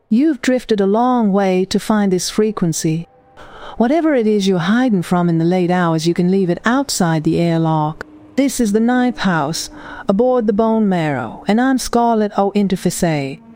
You've drifted a long way to find this frequency. Whatever it is you're hiding from in the late hours, you can leave it outside the airlock. This is the 9th house, aboard the Bone Marrow, and I'm Scarlet O'Interface.